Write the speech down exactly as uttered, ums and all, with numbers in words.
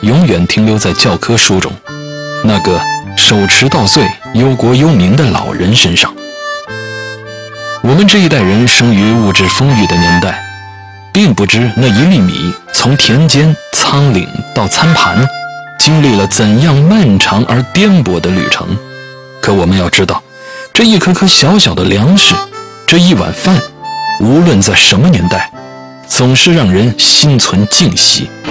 永远停留在教科书中，那个手持稻穗、忧国忧民的老人身上。我们这一代人生于物质丰裕的年代，并不知那一粒米从田间、仓廪到餐盘，经历了怎样漫长而颠簸的旅程。可我们要知道，这一颗颗小小的粮食，这一碗饭，无论在什么年代，总是让人心存敬惜。